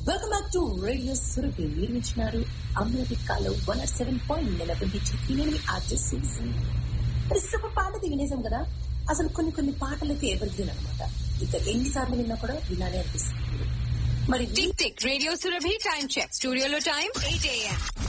Welcome back to radio Surabhi. మీరు ఇచ్చినారు అమెరికాలో 107.11 ఆర్టిస్ట్. మరి సూపర్ పాటది వినేసాం కదా. అసలు కొన్ని పాటలకి ఎవరిగ్రీన్ అనమాట. ఇక ఎన్నిసార్లు విన్నా కూడా వినాలి అనిపిస్తుంది. మరి tick tick radio Surabhi time check. స్టూడియోలో టైం 8 AM.